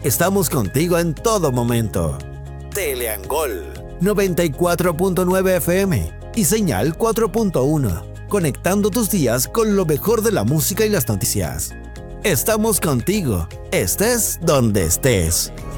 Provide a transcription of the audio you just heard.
Estamos contigo en todo momento. Teleangol 94.9 FM y señal 4.1, conectando tus días con lo mejor de la música y las noticias. Estamos contigo, estés donde estés.